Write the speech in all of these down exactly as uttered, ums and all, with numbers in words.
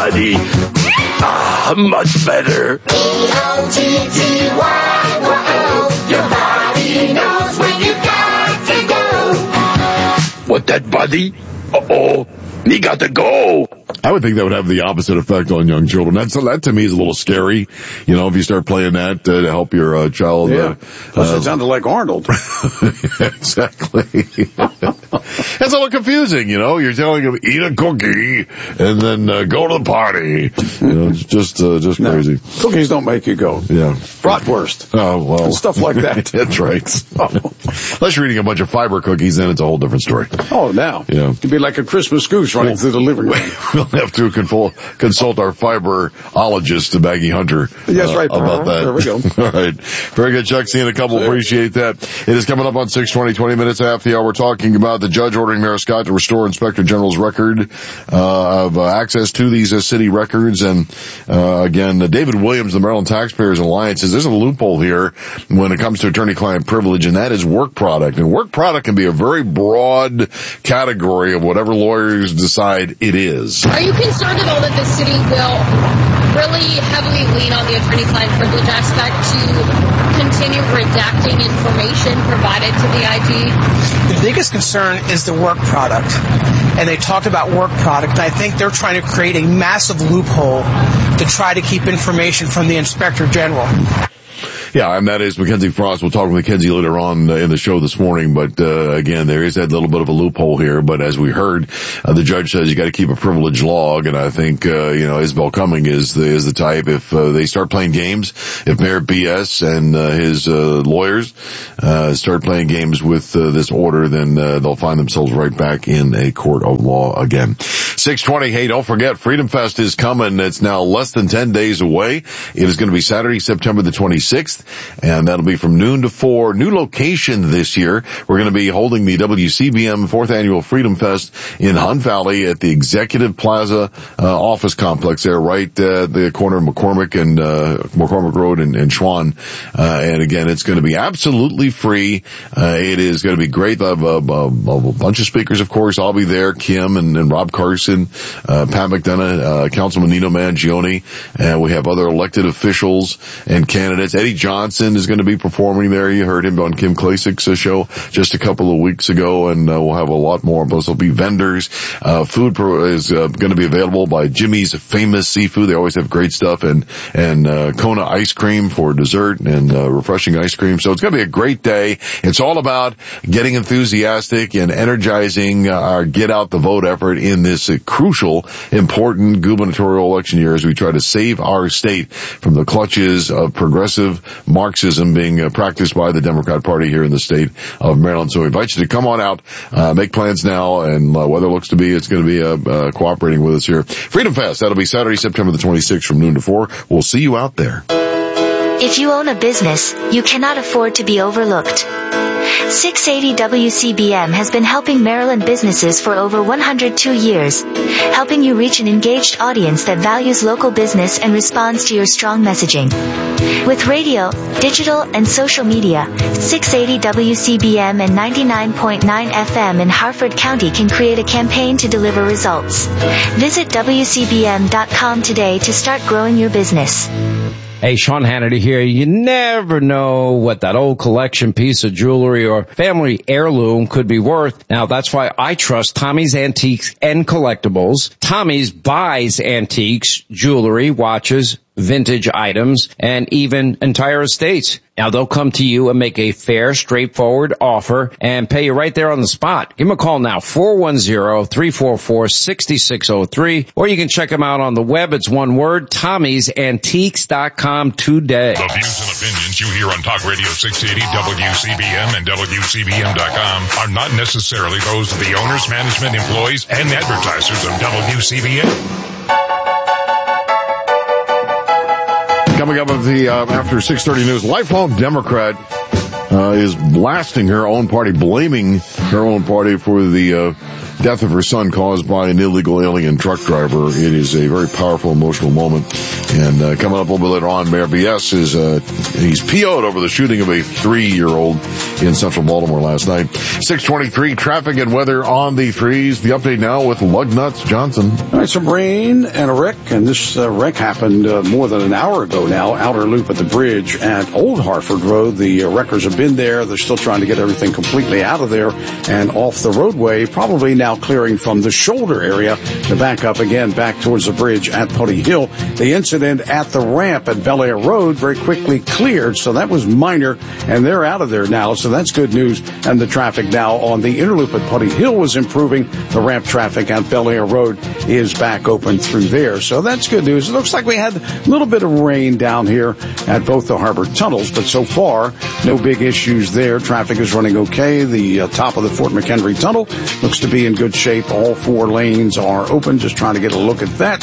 body. Ah, much better. B O T T Y, whoa, your body knows when you got to go. What, that body? Uh-oh, he got to go. I would think that would have the opposite effect on young children. That's, that to me is a little scary. You know, if you start playing that uh, to help your uh, child. Yeah. Uh, Plus uh, it sounded like Arnold. Exactly. It's a little confusing, you know. You're telling him, eat a cookie and then uh, go to the party. You know, it's just, uh, just No, crazy. cookies don't make you go. Yeah. Bratwurst. Oh, well. And stuff like that. That's right. Unless you're eating a bunch of fiber cookies, then it's a whole different story. Oh, now. Yeah. It'd be like a Christmas goose running through the living room. We'll have to consult, consult our fiberologist, Maggie Hunter. Yes, right. Uh, about that. There we go. All right. Very good, Chuck. See you in a couple. Appreciate that. It is coming up on six twenty, twenty minutes after the hour. We're talking about the judge ordering Mayor Scott to restore Inspector General's record uh, of uh, access to these uh, city records. And uh, again, uh, David Williams, the Maryland Taxpayers Alliance, says there's a loophole here when it comes to attorney-client privilege, and that is work product. And work product can be a very broad category of whatever lawyers decide it is. Are you concerned at all that the city will really heavily lean on the attorney-client privilege aspect to continue redacting information provided to the I G? The biggest concern is the work product. And they talked about work product. And I think they're trying to create a massive loophole to try to keep information from the Inspector General. Yeah, and that is Mackenzie Frost. We'll talk with Mackenzie later on in the show this morning. But, uh, again, there is that little bit of a loophole here. But as we heard, uh, the judge says you got to keep a privilege log. And I think, uh, you know, Isabel Cumming is the, is the type. If, uh, they start playing games, if Mayor B S and, uh, his, uh, lawyers, uh, start playing games with, uh, this order, then, uh, they'll find themselves right back in a court of law again. six twenty, hey, don't forget, Freedom Fest is coming. It's now less than ten days away. It is going to be Saturday, September the twenty-sixth. And that'll be from noon to four. New location this year. We're going to be holding the W C B M fourth Annual Freedom Fest in Hunt Valley at the Executive Plaza uh, office complex there, right uh, at the corner of McCormick and uh, McCormick Road and, and Schwann. Uh, and again, it's going to be absolutely free. Uh, it is going to be great. I have a, a, a bunch of speakers, of course. I'll be there. Kim and, and Rob Carson, uh, Pat McDonough, uh, Councilman Nino Mangione. And we have other elected officials and candidates. Eddie Johnson is going to be performing there. You heard him on Kim Klasik's show just a couple of weeks ago, and uh, we'll have a lot more. Plus, there'll be vendors. Uh, food pro- is uh, going to be available by Jimmy's Famous Seafood. They always have great stuff, and and uh, Kona ice cream for dessert and uh, refreshing ice cream. So it's going to be a great day. It's all about getting enthusiastic and energizing our Get Out the Vote effort in this uh, crucial, important gubernatorial election year as we try to save our state from the clutches of progressive Marxism being uh, practiced by the Democrat Party here in the state of Maryland. So we invite you to come on out, uh, make plans now, and uh, weather looks to be, it's going to be uh, uh, cooperating with us here. Freedom Fest, that'll be Saturday, September the twenty-sixth from noon to four. We'll see you out there. If you own a business, you cannot afford to be overlooked. six eighty W C B M has been helping Maryland businesses for over one hundred two years, helping you reach an engaged audience that values local business and responds to your strong messaging. With radio, digital, and social media, six eighty W C B M and ninety-nine point nine F M in Harford County can create a campaign to deliver results. Visit W C B M dot com today to start growing your business. Hey, Sean Hannity here. You never know what that old collection piece of jewelry or family heirloom could be worth. Now, that's why I trust Tommy's Antiques and Collectibles. Tommy's buys antiques, jewelry, watches, vintage items, and even entire estates. Now, they'll come to you and make a fair, straightforward offer and pay you right there on the spot. Give them a call now, four one zero, three four four, six six zero three, or you can check them out on the web. It's one word, Tommy's Antiques dot com today. The views and opinions you hear on Talk Radio six eighty W C B M and W C B M dot com are not necessarily those of the owners, management, employees, and advertisers of W C B M. Coming up at the uh, after six thirty news, lifelong Democrat uh, is blasting her own party, blaming her own party for the uh, death of her son caused by an illegal alien truck driver. It is a very powerful, emotional moment. And uh, coming up a little bit later on, Mayor B S is uh, he's P O'd over the shooting of a three-year-old in central Baltimore last night. six twenty-three, traffic and weather on the threes. The update now with Lugnuts Johnson. All right, some rain and a wreck, and this uh, wreck happened uh, more than an hour ago now. Outer loop at the bridge at Old Hartford Road. The uh, wreckers have been there. They're still trying to get everything completely out of there and off the roadway, probably now clearing from the shoulder area to back up again back towards the bridge at Putty Hill. The incident at the ramp at Bel Air Road very quickly cleared, so that was minor, and they're out of there now, so that's good news. And the traffic now on the inner loop at Putty Hill was improving. The ramp traffic at Bel Air Road is back open through there, so that's good news. It looks like we had a little bit of rain down here at both the harbor tunnels, but so far, no big issues there. Traffic is running okay. The uh, top of the Fort McHenry Tunnel looks to be in good shape. All four lanes are open. Just trying to get a look at that.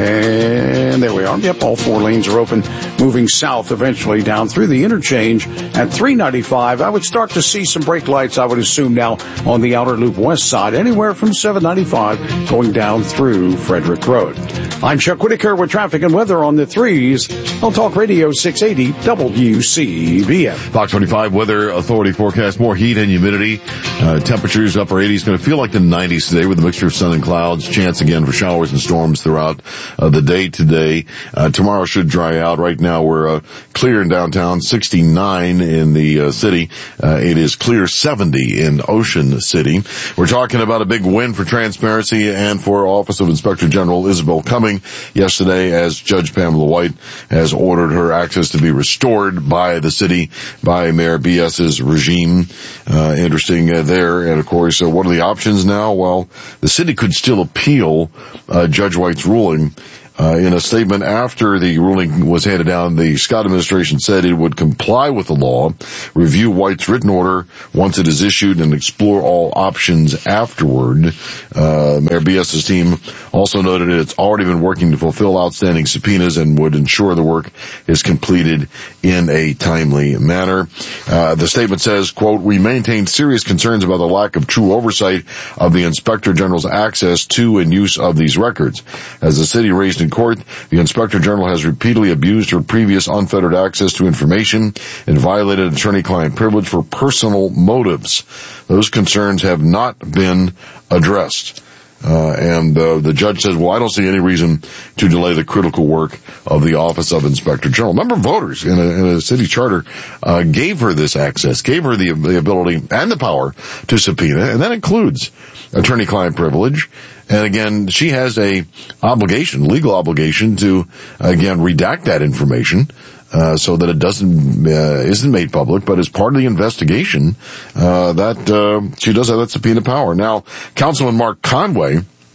And there we are. Yep, all four lanes are open. Moving south eventually down through the interchange at three ninety-five. I would start to see some brake lights, I would assume, now on the outer loop west side, anywhere from seven ninety-five going down through Frederick Road. I'm Chuck Whitaker with traffic and weather on the threes on Talk Radio six eighty W C B M. Fox twenty-five Weather Authority forecast more heat and humidity. Uh, temperatures upper eighties, going to feel like the nineties today with a mixture of sun and clouds. Chance again for showers and storms throughout uh, the day today. Uh, tomorrow should dry out. Right now we're uh, clear in downtown, sixty-nine in the uh, city. Uh, it is clear seventy in Ocean City. We're talking about a big win for transparency and for Office of Inspector General Isabel Cumming yesterday, as Judge Pamela White has ordered her access to be restored by the city, by Mayor BS's regime. Uh, interesting uh, there. And of course, uh, what are the options now? Well, the city could still appeal uh, Judge White's ruling. Uh, in a statement after the ruling was handed down, the Scott administration said it would comply with the law, review White's written order once it is issued, and explore all options afterward. Uh, Mayor BS's team also noted it's already been working to fulfill outstanding subpoenas and would ensure the work is completed in a timely manner. Uh, the statement says, quote, "We maintain serious concerns about the lack of true oversight of the Inspector General's access to and use of these records. As the city raised in court, the Inspector General has repeatedly abused her previous unfettered access to information and violated attorney-client privilege for personal motives. Those concerns have not been addressed." Uh, and uh, the judge says, well, I don't see any reason to delay the critical work of the Office of Inspector General. Remember, voters in a, in a city charter uh, gave her this access, gave her the, the ability and the power to subpoena, and that includes attorney-client privilege. And again, she has a obligation, legal obligation to, again, redact that information. Uh, so that it doesn't, uh, isn't made public, but as part of the investigation, uh, that, uh, she does have that subpoena power. Now, Councilman Mark Conway,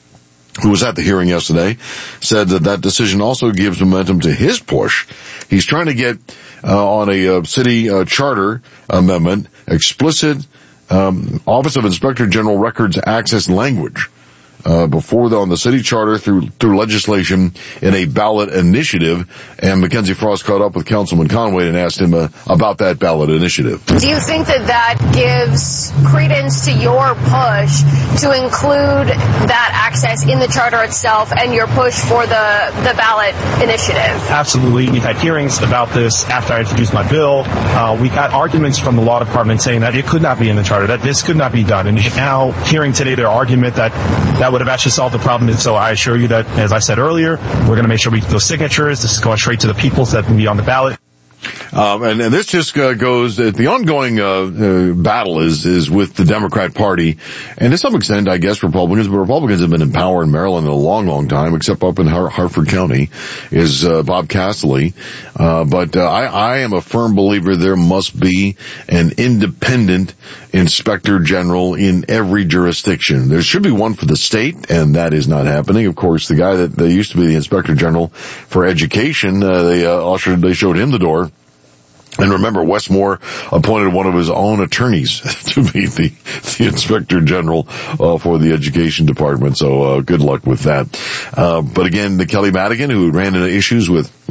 who was at the hearing yesterday, said that that decision also gives momentum to his push. He's trying to get, uh, on a uh, city, uh, charter amendment, explicit, um, Office of Inspector General records access language. Uh, before the, on the city charter through, through legislation in a ballot initiative. And Mackenzie Frost caught up with Councilman Conway and asked him uh, about that ballot initiative. Do you think that that gives credence to your push to include that access in the charter itself and your push for the, the ballot initiative? Absolutely. We've had hearings about this after I introduced my bill. Uh, we got arguments from the law department saying that it could not be in the charter, that this could not be done. And now hearing today their argument that that would have actually solved the problem. And so I assure you that, as I said earlier, we're going to make sure we get those signatures. This is going straight to the people so that can be on the ballot. Um, and, and this just uh, goes, uh, the ongoing uh, uh, battle is is with the Democrat Party, and to some extent, I guess, Republicans, but Republicans have been in power in Maryland a long, long time, except up in Har- Harford County, is uh, Bob Castle. Uh, but uh, I, I am a firm believer there must be an independent Inspector General in every jurisdiction. There should be one for the state, and that is not happening. Of course, the guy that, that used to be the Inspector General for Education, uh, they uh, ushered, they showed him the door. And remember, Westmore appointed one of his own attorneys to be the, the Inspector General uh, for the Education Department. So uh, good luck with that. Uh, but again, the Kelly Madigan, who ran into issues with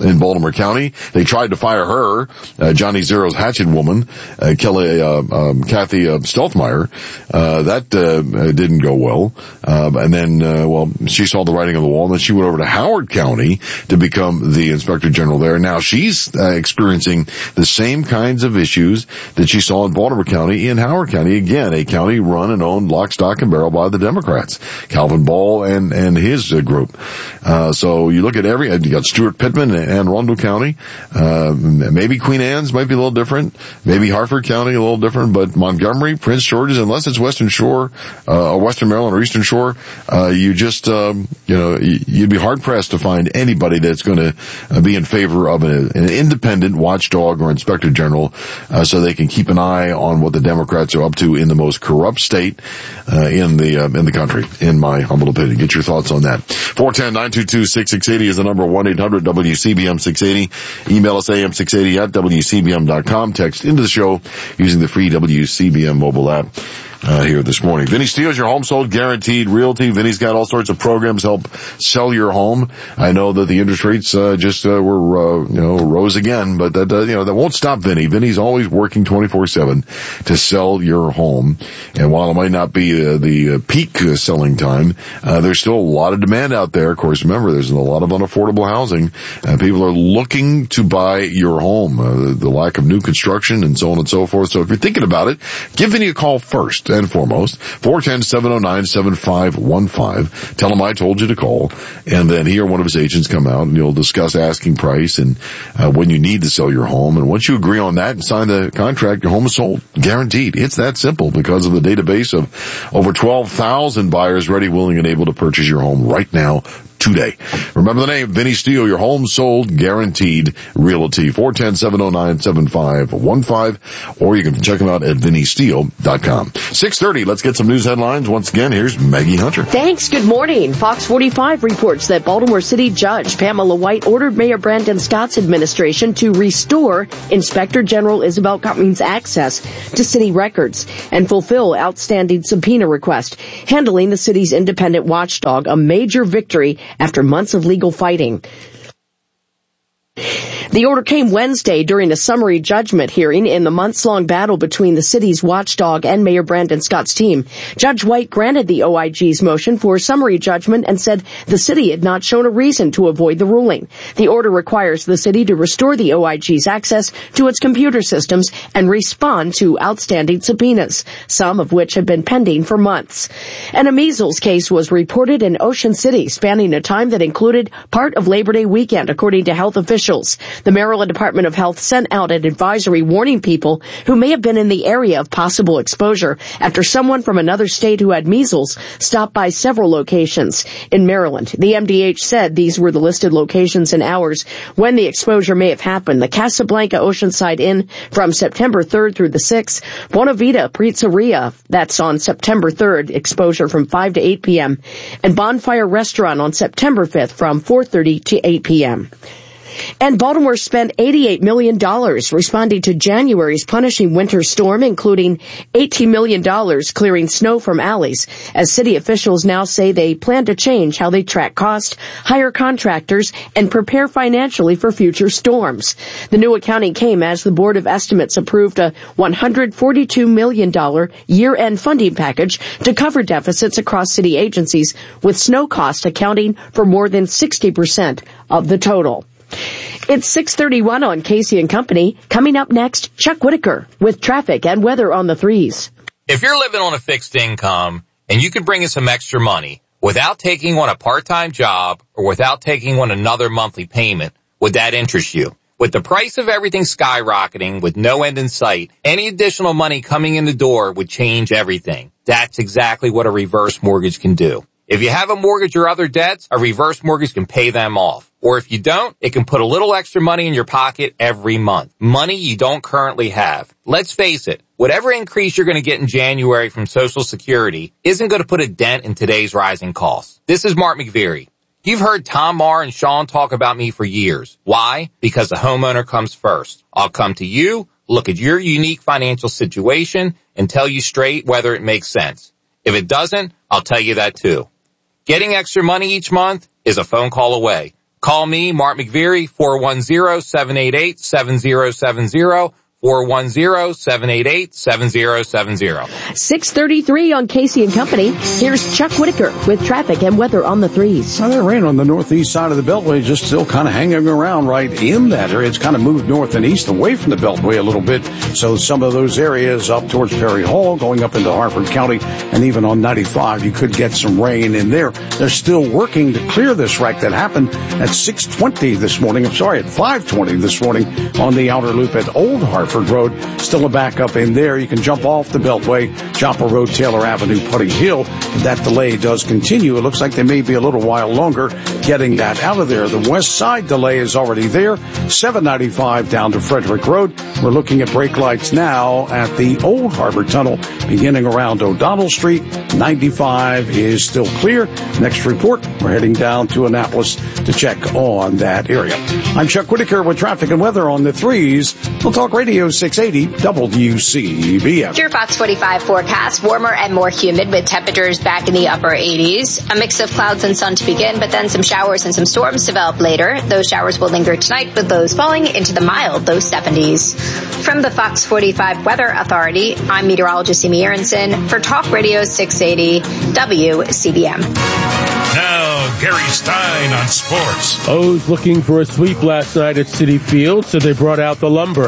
in Baltimore County. They tried to fire her, uh, Johnny Zero's hatchet woman, uh, Kelly, uh, um, Kathy uh, Stelthmeyer. Uh, that uh, didn't go well. Uh, and then, uh, well, she saw the writing on the wall, and then she went over to Howard County to become the Inspector General there. Now she's uh, experiencing the same kinds of issues that she saw in Baltimore County in Howard County. Again, a county run and owned lock, stock, and barrel by the Democrats, Calvin Ball and and his uh, group. Uh, so you look at every, you got Stuart Pittman and Anne Arundel County. Uh, maybe Queen Anne's might be a little different. Maybe Harford County a little different, but Montgomery, Prince George's, unless it's Western Shore, uh, or Western Maryland or Eastern Shore, uh, you just, um, you know, you'd be hard pressed to find anybody that's going to uh, be in favor of an, an independent watchdog or Inspector General, uh, so they can keep an eye on what the Democrats are up to in the most corrupt state uh, in the uh, in the country, in my humble opinion. Get your thoughts on that. four one zero, nine two two, six six eight zero is the number, one eight hundred W C B M six eighty. Email us A M six eighty at W C B M dot com. Text into the show using the free W C B M mobile app. Uh, here this morning. Vinny Steele's your home sold guaranteed realty. Vinny's got all sorts of programs to help sell your home. I know that the interest rates, uh, just, uh, were, uh, you know, rose again, but that, uh, you know, that won't stop Vinny. Vinny's always working twenty-four seven to sell your home. And while it might not be uh, the uh, peak uh, selling time, uh, there's still a lot of demand out there. Of course, remember, there's a lot of unaffordable housing. Uh, people are looking to buy your home. Uh, the lack of new construction and so on and so forth. So if you're thinking about it, give Vinny a call first and foremost, four one zero, seven oh nine, seven five one five. Tell him I told you to call, and then he or one of his agents come out and you'll discuss asking price and uh, when you need to sell your home. And once you agree on that and sign the contract, your home is sold. Guaranteed. It's that simple because of the database of over twelve thousand buyers ready, willing, and able to purchase your home right now. Today. Remember the name, Vinny Steele, your home sold guaranteed realty. four one zero, seven oh nine, seven five one five, or you can check them out at vinny steele dot com. six thirty, let's get some news headlines. Once again, here's Maggie Hunter. Thanks. Good morning. Fox forty-five reports that Baltimore City Judge Pamela White ordered Mayor Brandon Scott's administration to restore Inspector General Isabel Cummings' access to city records and fulfill outstanding subpoena requests, handling the city's independent watchdog, a major victory after months of legal fighting. The order came Wednesday during a summary judgment hearing in the months-long battle between the city's watchdog and Mayor Brandon Scott's team. Judge White granted the O I G's motion for summary judgment and said the city had not shown a reason to avoid the ruling. The order requires the city to restore the O I G's access to its computer systems and respond to outstanding subpoenas, some of which have been pending for months. And a measles case was reported in Ocean City, spanning a time that included part of Labor Day weekend, according to health officials. The Maryland Department of Health sent out an advisory warning people who may have been in the area of possible exposure after someone from another state who had measles stopped by several locations in Maryland. The M D H said these were the listed locations and hours when the exposure may have happened. The Casablanca Oceanside Inn from September third through the sixth. Buena Vita Pizzeria, that's on September third, exposure from five to eight p.m. And Bonfire Restaurant on September fifth from four thirty to eight p.m. And Baltimore spent eighty-eight million dollars responding to January's punishing winter storm, including eighteen million dollars clearing snow from alleys, as city officials now say they plan to change how they track cost, hire contractors, and prepare financially for future storms. The new accounting came as the Board of Estimates approved a one hundred forty-two million dollars year-end funding package to cover deficits across city agencies, with snow cost accounting for more than sixty percent of the total. It's six thirty-one on Casey and Company. Coming up next, Chuck Whitaker with traffic and weather on the threes. If you're living on a fixed income and you can bring in some extra money without taking on a part-time job or without taking on another monthly payment, would that interest you? With the price of everything skyrocketing with no end in sight, any additional money coming in the door would change everything. That's exactly what a reverse mortgage can do. If you have a mortgage or other debts, a reverse mortgage can pay them off. Or if you don't, it can put a little extra money in your pocket every month. Money you don't currently have. Let's face it, whatever increase you're going to get in January from Social Security isn't going to put a dent in today's rising costs. This is Mark McVeary. You've heard Tom Marr and Sean talk about me for years. Why? Because the homeowner comes first. I'll come to you, look at your unique financial situation, and tell you straight whether it makes sense. If it doesn't, I'll tell you that too. Getting extra money each month is a phone call away. Call me, Mark McVeary, four one zero, seven eight eight, seven zero seven zero. four one zero, seven eight eight, seven zero seven zero. six thirty-three on Casey and Company. Here's Chuck Whitaker with traffic and weather on the threes. Well, that rain on the northeast side of the Beltway is just still kind of hanging around right in that area. It's kind of moved north and east away from the Beltway a little bit. So some of those areas up towards Perry Hall, going up into Harford County, and even on ninety-five, you could get some rain in there. They're still working to clear this wreck that happened at six twenty this morning. I'm sorry, at five twenty this morning on the outer loop at Old Hartford Road. Still a backup in there. You can jump off the Beltway, Chopper Road, Taylor Avenue, Putty Hill. That delay does continue. It looks like they may be a little while longer getting that out of there. The west side delay is already there. seven ninety-five down to Frederick Road. We're looking at brake lights now at the Old Harbor Tunnel beginning around O'Donnell Street. ninety-five is still clear. Next report, we're heading down to Annapolis to check on that area. I'm Chuck Whitaker with traffic and weather on the threes. We'll talk radio six eighty W C B M. Your Fox forty-five forecast, warmer and more humid with temperatures back in the upper eighties. A mix of clouds and sun to begin, but then some showers and some storms develop later. Those showers will linger tonight with lows falling into the mild low seventies. From the Fox forty-five Weather Authority, I'm meteorologist Amy Aronson for Talk Radio six eighty W C B M. Now, Gary Stein on sports. O's looking for a sweep last night at Citi Field, so they brought out the lumber.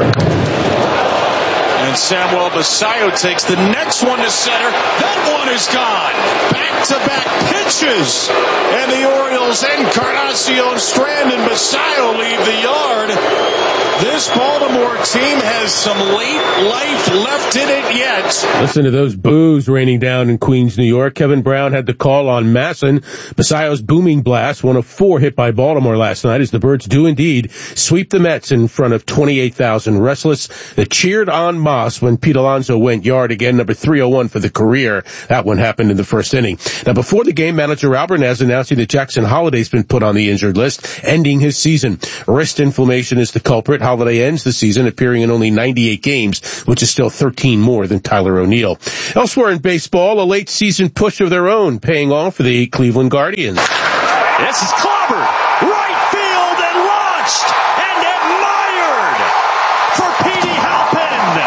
And Samuel Basayo takes the next one to center. That one is gone. Back-to-back pitches. And the Orioles, Encarnacion, Strand, and Basayo leave the yard. This Baltimore team has some late life left in it yet. Listen to those boos raining down in Queens, New York. Kevin Brown had the call on Masson. Basayo's booming blast, one of four hit by Baltimore last night, as the Birds do indeed sweep the Mets in front of twenty-eight thousand restless. They cheered on Moss when Pete Alonso went yard again, number three oh one for the career. That one happened in the first inning. Now, before the game, manager Albernaz announcing that Jackson Holliday's been put on the injured list, ending his season. Wrist inflammation is the culprit. Holiday ends the season appearing in only ninety-eight games, which is still thirteen more than Tyler O'Neill. Elsewhere in baseball, a late season push of their own paying off for the Cleveland Guardians. This is clobbered. Right field and launched and admired for Petey Halpin.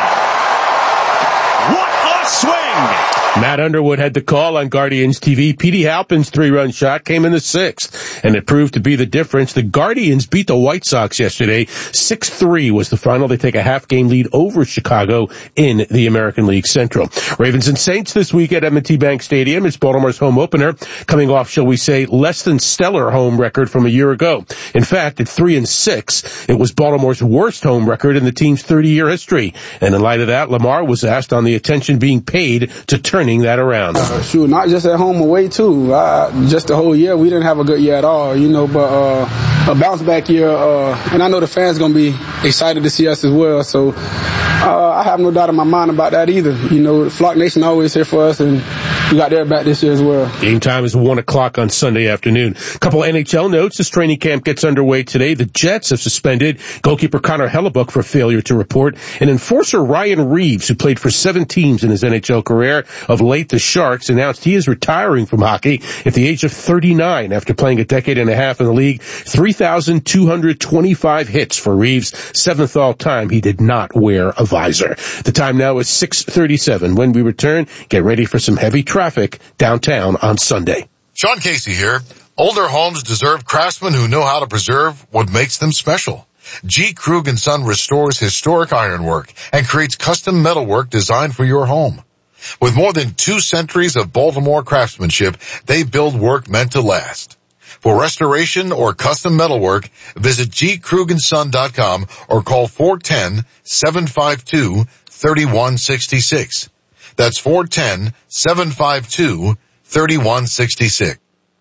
What a swing. Matt Underwood had the call on Guardians T V. Petey Halpin's three-run shot came in the sixth, and it proved to be the difference. The Guardians beat the White Sox yesterday. six three was the final. They take a half-game lead over Chicago in the American League Central. Ravens and Saints this week at M and T Bank Stadium. It's Baltimore's home opener, coming off, shall we say, less than stellar home record from a year ago. In fact, at three and six, it was Baltimore's worst home record in the team's thirty-year history. And in light of that, Lamar was asked on the attention being paid to turning that around. Uh, shoot, not just at home, away too. Uh, just the whole year, we didn't have a good year at all, you know, but uh, a bounce back year, uh, and I know the fans going to be excited to see us as well, so uh, I have no doubt in my mind about that either. You know, Flock Nation always here for us, and we got their back this year as well. Game time is one o'clock on Sunday afternoon. Couple N H L notes as training camp gets underway today. The Jets have suspended goalkeeper Connor Hellebuck for failure to report, and enforcer Ryan Reeves, who played for seven teams in his N H L career. Of late, the Sharks announced he is retiring from hockey at the age of thirty-nine after playing a decade and a half in the league. three thousand two hundred twenty-five hits for Reeves, seventh all time. He did not wear a visor. The time now is six thirty-seven. When we return, get ready for some heavy traffic downtown on Sunday. Sean Casey here. Older homes deserve craftsmen who know how to preserve what makes them special. G. Krug and Son restores historic ironwork and creates custom metalwork designed for your home. With more than two centuries of Baltimore craftsmanship, they build work meant to last. For restoration or custom metalwork, visit g krug and son dot com or call four one zero, seven five two, three one six six. That's four one zero, seven five two, three one six six.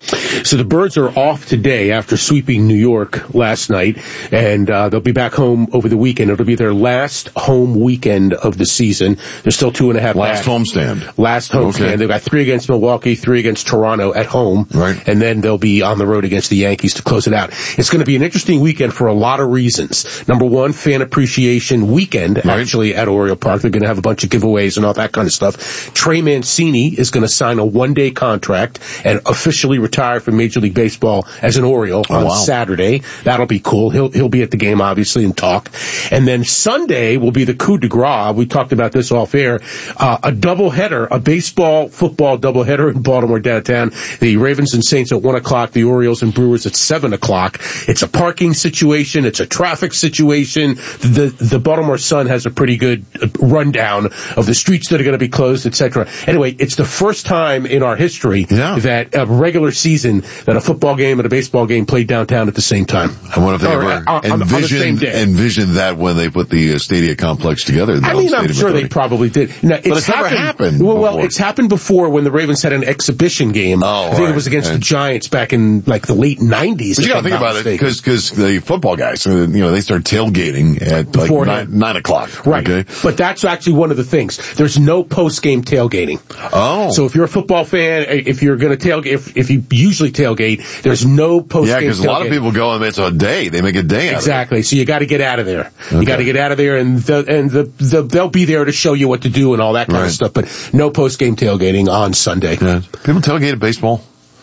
So the Birds are off today after sweeping New York last night, and uh, they'll be back home over the weekend. It'll be their last home weekend of the season. They're still two and a half Last back. homestand. Last homestand. Okay. They've got three against Milwaukee, three against Toronto at home, right, and then they'll be on the road against the Yankees to close it out. It's going to be an interesting weekend for a lot of reasons. Number one, fan appreciation weekend, right, actually at Oriole Park. They're going to have a bunch of giveaways and all that kind of stuff. Trey Mancini is going to sign a one-day contract and officially retire retire from Major League Baseball as an Oriole oh, on wow. Saturday. That'll be cool. He'll he'll be at the game, obviously, and talk. And then Sunday will be the coup de grace. We talked about this off air. Uh, a doubleheader, a baseball, football doubleheader in Baltimore downtown. The Ravens and Saints at one o'clock, the Orioles and Brewers at seven o'clock. It's a parking situation. It's a traffic situation. The, the Baltimore Sun has a pretty good rundown of the streets that are going to be closed, et cetera. Anyway, it's the first time in our history yeah. that a regular season that a football game and a baseball game played downtown at the same time. I wonder if they or, ever uh, on, envisioned, on the envisioned that when they put the uh, Stadia complex together. I mean, I'm sure they probably did. Now, it's but it's happened, never happened well, well, before. it's happened before when the Ravens had an exhibition game. Oh, I think right. it was against right. the Giants back in like the late nineties. But you got to think about mistaken. it because because the football guys, you know, they start tailgating at like nine, nine o'clock. Right. Okay. But that's actually one of the things. There's no post game tailgating. Oh. So if you're a football fan, if you're going to tailgate, if, if you usually tailgate, there's no post game. Yeah, because a lot of people go and it's a day. They make a day out exactly. of it. So you got to get out of there. Okay. You got to get out of there, and the, and the, the they'll be there to show you what to do and all that kind right. of stuff. But no post game tailgating on Sunday. Yeah. People tailgate at baseball.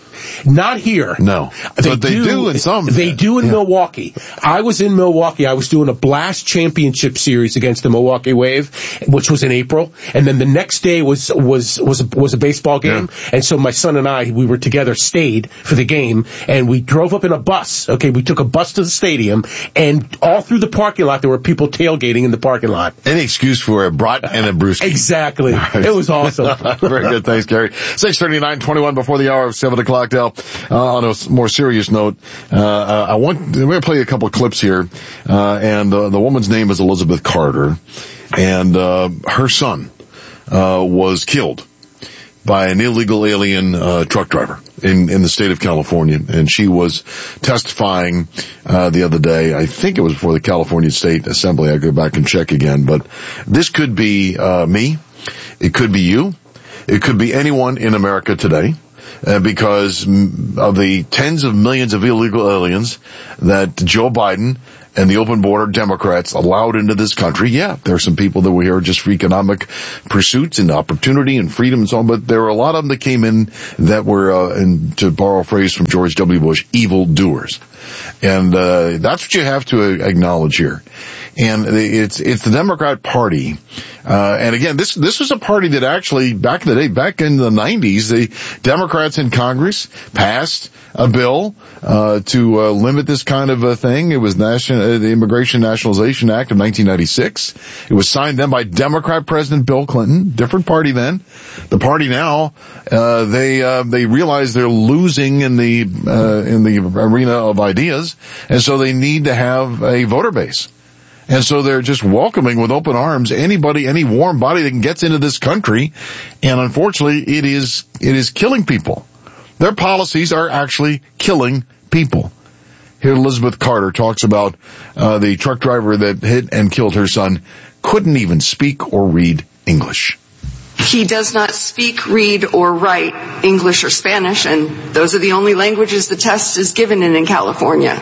Not here. No. They but they do, do in some. They do in yeah. Milwaukee. I was in Milwaukee. I was doing a Blast Championship series against the Milwaukee Wave, which was in April. And then the next day was, was, was a, was a baseball game. Yeah. And so my son and I, we were together, stayed for the game, and we drove up in a bus. Okay, we took a bus to the stadium, and all through the parking lot, there were people tailgating in the parking lot. Any excuse for a brat and a brewski. Exactly. It was awesome. Very good. Thanks, Gary. six thirty-nine, twenty-one before the hour of seven o'clock now. Uh, on a more serious note, uh, I want, we're going to play a couple of clips here, uh, and uh, the woman's name is Elizabeth Carter, and uh, her son uh, was killed by an illegal alien uh, truck driver in, in the state of California, and she was testifying uh, the other day. I think it was before the California State Assembly. I go back and check again, but this could be uh, me. It could be you. It could be anyone in America today. Uh, because of the tens of millions of illegal aliens that Joe Biden and the open border Democrats allowed into this country. Yeah, there are some people that were here just for economic pursuits and opportunity and freedom and so on, but there were a lot of them that came in that were, uh, and to borrow a phrase from George W. Bush, evil doers. And uh, that's what you have to acknowledge here. And it's it's the Democrat Party. Uh, and again, this this was a party that actually, back in the day, back in the nineties, the Democrats in Congress passed a bill uh to uh, limit this kind of a thing. It was national, uh, the Immigration Nationalization Act of nineteen ninety-six. It was signed then by Democrat President Bill Clinton, different party then. The party now, uh they uh they realize they're losing in the uh in the arena of ideas, and so they need to have a voter base. And so they're just welcoming with open arms anybody, any warm body that gets into this country. And unfortunately, it is, it is killing people. Their policies are actually killing people. Here Elizabeth Carter talks about, uh, the truck driver that hit and killed her son couldn't even speak or read English. He does not speak, read, or write English or Spanish, and those are the only languages the test is given in in California.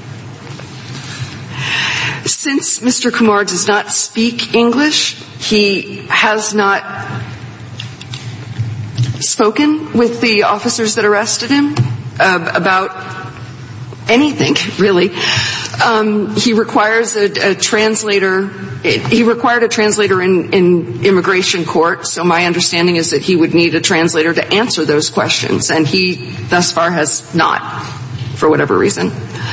Since Mister Kumar does not speak English, he has not spoken with the officers that arrested him uh, about anything, really. Um, he requires a, a translator. He required a translator in, in immigration court, so my understanding is that he would need a translator to answer those questions, and he thus far has not, for whatever reason.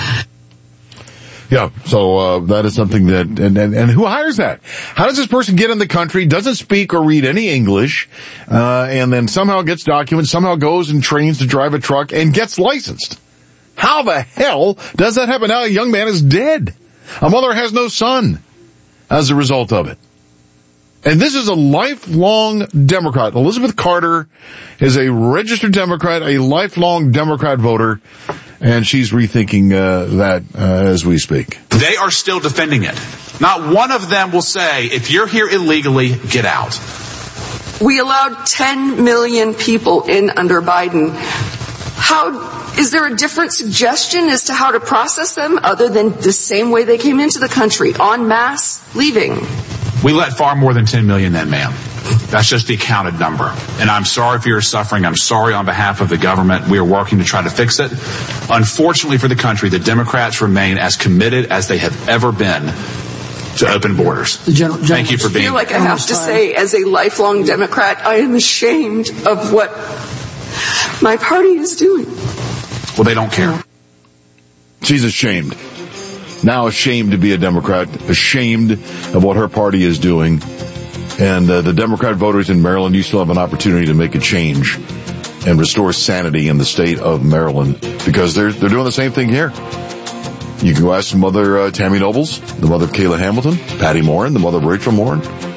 Yeah, so uh that is something that, and, and and who hires that? How does this person get in the country, doesn't speak or read any English, uh and then somehow gets documents, somehow goes and trains to drive a truck and gets licensed? How the hell does that happen? Now a young man is dead. A mother has no son as a result of it. And this is a lifelong Democrat. Elizabeth Carter is a registered Democrat, a lifelong Democrat voter, and she's rethinking uh, that uh, as we speak. They are still defending it. Not one of them will say, if you're here illegally, get out. We allowed ten million people in under Biden. How, is there a different suggestion as to how to process them other than the same way they came into the country, en masse, leaving? We let far more than ten million in, ma'am. That's just the accounted number. And I'm sorry for your suffering. I'm sorry on behalf of the government. We are working to try to fix it. Unfortunately for the country, the Democrats remain as committed as they have ever been to open borders. Thank you for being I feel like I have to say, as a lifelong Democrat, I am ashamed of what my party is doing. Well, they don't care. She's ashamed. Now ashamed to be a Democrat, ashamed of what her party is doing. And uh, the Democrat voters in Maryland, you still have an opportunity to make a change and restore sanity in the state of Maryland, because they're they're doing the same thing here. You can go ask the mother uh, Tammy Nobles, the mother of Kayla Hamilton, Patty Morin, the mother of Rachel Morin,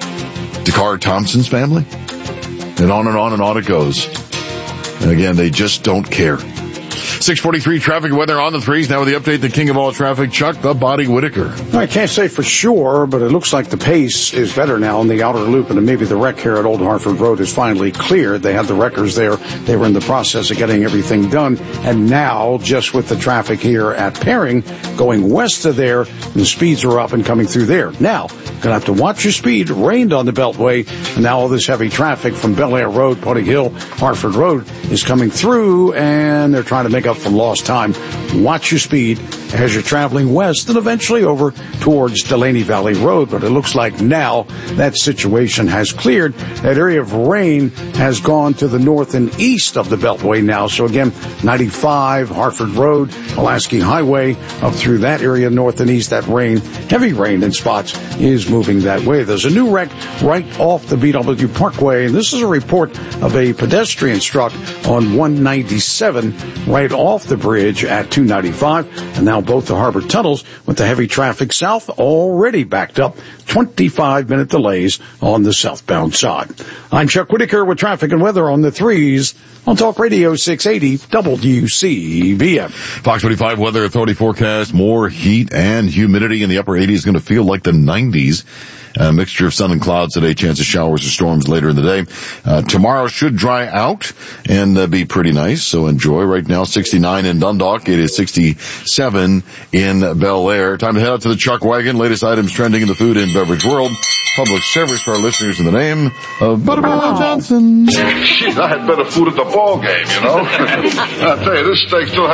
Dakar Thompson's family, and on and on and on it goes. And again, they just don't care. six forty-three traffic and weather on the threes. Now with the update, the king of all traffic, Chuck the Body Whitaker. I can't say for sure, but it looks like the pace is better now in the outer loop, and maybe the wreck here at Old Hartford Road is finally cleared. They had the wreckers there. They were in the process of getting everything done. And now, just with the traffic here at Perring, going west of there, the speeds are up and coming through there. Now, going to have to watch your speed. It rained on the Beltway, and now all this heavy traffic from Bel Air Road, Putney Hill, Hartford Road is coming through, and they're trying to make up for lost time. Watch your speed as you're traveling west and eventually over towards Delaney Valley Road. But it looks like now that situation has cleared. That area of rain has gone to the north and east of the Beltway now. So again, ninety-five, Hartford Road, Pulaski Highway, up through that area north and east. That rain, heavy rain in spots, is moving that way. There's a new wreck right off the B W Parkway, and this is a report of a pedestrian struck on one ninety-seven right off the bridge at two ninety-five. And now both the harbor tunnels with the heavy traffic south already backed up. twenty-five minute delays on the southbound side. I'm Chuck Whitaker with traffic and weather on the threes on Talk Radio six eighty W C B M. Fox twenty-five Weather Authority forecast, more heat and humidity in the upper eighties, going to feel like the nineties. A mixture of sun and clouds today, chance of showers or storms later in the day. Uh, tomorrow should dry out and uh, be pretty nice, so enjoy. Right now, sixty-nine in Dundalk. It is sixty-seven in Bel Air. Time to head out to the Chuck Wagon. Latest items trending in the food and beverage world. Public service for our listeners in the name of Butterball Johnson. Jeez, I had better food at the ball game, you know. I tell you, this steak still has